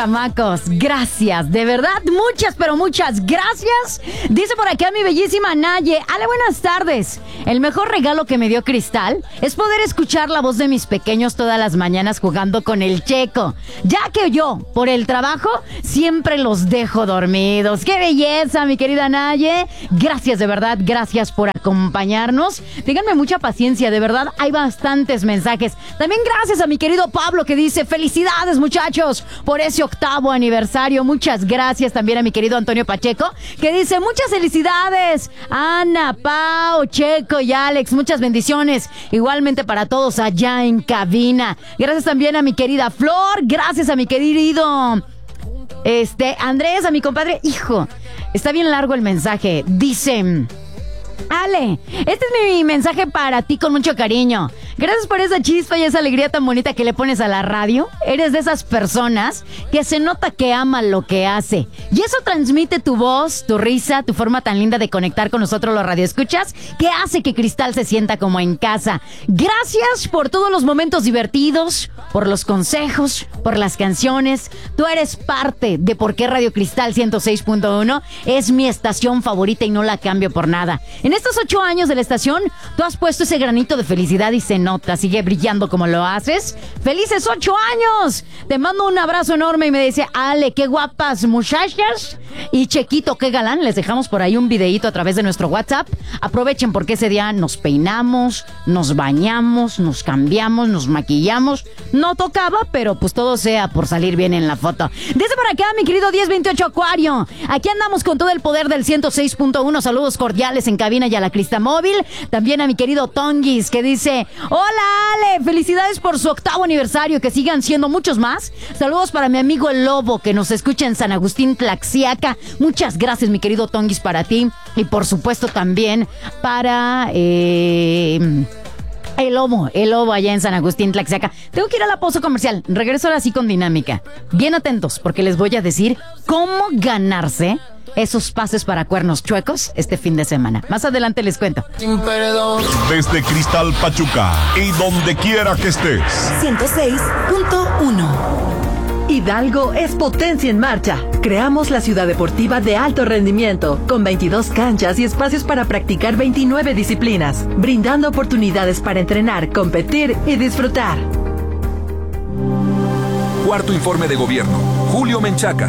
Chamacos, gracias, de verdad, muchas, pero muchas gracias. Dice por acá mi bellísima Naye, Ale, buenas tardes. El mejor regalo que me dio Cristal es poder escuchar la voz de mis pequeños todas las mañanas jugando con el Checo, ya que yo, por el trabajo, siempre los dejo dormidos. ¡Qué belleza, mi querida Naye! Gracias, de verdad, gracias por acompañarnos. Ténganme mucha paciencia, de verdad, hay bastantes mensajes. También gracias a mi querido Pablo que dice, felicidades, muchachos, por ese 8º aniversario. Muchas gracias también a mi querido Antonio Pacheco, que dice, muchas felicidades, Ana, Pau, Checo y Alex, muchas bendiciones, igualmente para todos allá en cabina. Gracias también a mi querida Flor, gracias a mi querido Andrés, a mi compadre. Hijo, está bien largo el mensaje. Dice, Ale, este es mi mensaje para ti con mucho cariño. Gracias por esa chispa y esa alegría tan bonita que le pones a la radio. Eres de esas personas que se nota que ama lo que hace. Y eso transmite tu voz, tu risa, tu forma tan linda de conectar con nosotros los radioescuchas, que hace que Cristal se sienta como en casa. Gracias por todos los momentos divertidos, por los consejos, por las canciones. Tú eres parte de por qué Radio Cristal 106.1 es mi estación favorita y no la cambio por nada. En estos 8 años de la estación, tú has puesto ese granito de felicidad y se nota, sigue brillando como lo haces. ¡Felices 8 años! Te mando un abrazo enorme y me dice, Ale, qué guapas muchachas. Y Chequito, qué galán. Les dejamos por ahí un videíto a través de nuestro WhatsApp. Aprovechen porque ese día nos peinamos, nos bañamos, nos cambiamos, nos maquillamos. No tocaba, pero pues todo sea por salir bien en la foto. Desde por acá, mi querido 1028 Acuario. Aquí andamos con todo el poder del 106.1. Saludos cordiales en cabina y a la Crista Móvil. También a mi querido Tonguis, que dice, hola Ale, felicidades por su 8º aniversario, que sigan siendo muchos más. Saludos para mi amigo El Lobo, que nos escucha en San Agustín, Tlaxiaca. Muchas gracias, mi querido Tonguis, para ti. Y por supuesto también para El Lobo allá en San Agustín, Tlaxiaca. Tengo que ir a la pausa comercial. Regreso ahora sí con dinámica. Bien atentos, porque les voy a decir cómo ganarse esos pases para cuernos chuecos este fin de semana. Más adelante les cuento. Desde Cristal Pachuca y donde quiera que estés. 106.1. Hidalgo es potencia en marcha. Creamos la ciudad deportiva de alto rendimiento, con 22 canchas y espacios para practicar 29 disciplinas, brindando oportunidades para entrenar, competir y disfrutar. Cuarto informe de gobierno. Julio Menchaca.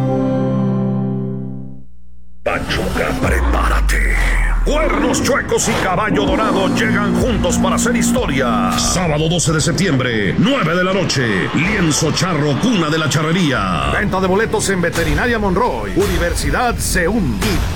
Pachuca, prepárate. Cuernos Chuecos y Caballo Dorado llegan juntos para hacer historia. Sábado 12 de septiembre, 9 de la noche. Lienzo Charro, cuna de la charrería. Venta de boletos en Veterinaria Monroy, Universidad CEUM y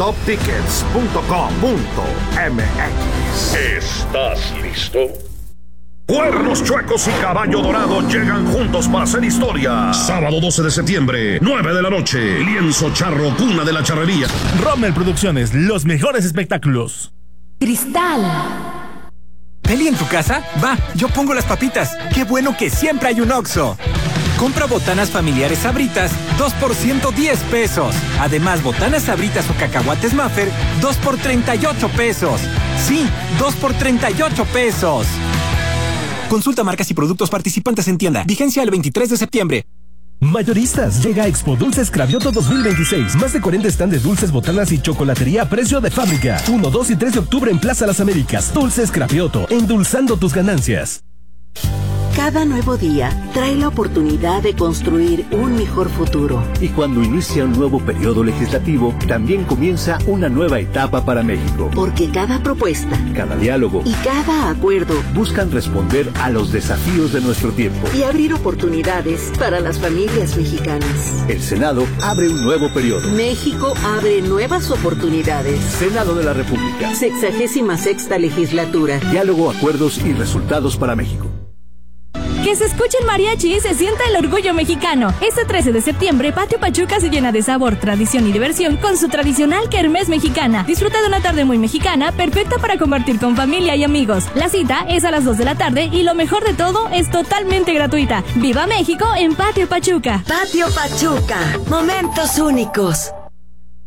toptickets.com.mx. ¿Estás listo? Cuernos Chuecos y Caballo Dorado llegan juntos para hacer historia. Sábado 12 de septiembre, 9 de la noche. Lienzo Charro, cuna de la charrería. Rommel Producciones, los mejores espectáculos. Cristal. ¿Peli en tu casa? Va, yo pongo las papitas. Qué bueno que siempre hay un Oxxo. Compra botanas familiares Sabritas, 2 por 110 pesos. Además, botanas Sabritas o cacahuates Maffer, 2 por 38 pesos. Sí, 2 por 38 pesos. Consulta marcas y productos participantes en tienda. Vigencia el 23 de septiembre. Mayoristas, llega a Expo Dulces Cravioto 2026. Más de 40 stand de dulces, botanas y chocolatería a precio de fábrica. 1, 2 y 3 de octubre en Plaza Las Américas. Dulces Cravioto, endulzando tus ganancias. Cada nuevo día trae la oportunidad de construir un mejor futuro. Y cuando inicia un nuevo periodo legislativo, también comienza una nueva etapa para México. Porque cada propuesta, cada diálogo y cada acuerdo buscan responder a los desafíos de nuestro tiempo y abrir oportunidades para las familias mexicanas. El Senado abre un nuevo periodo. México abre nuevas oportunidades. Senado de la República. 66ª legislatura. Diálogo, acuerdos y resultados para México. Que se escuche el mariachi y se sienta el orgullo mexicano. Este 13 de septiembre, Patio Pachuca se llena de sabor, tradición y diversión con su tradicional kermés mexicana. Disfruta de una tarde muy mexicana, perfecta para compartir con familia y amigos. La cita es a las 2 de la tarde y lo mejor de todo es totalmente gratuita. ¡Viva México en Patio Pachuca! Patio Pachuca, momentos únicos.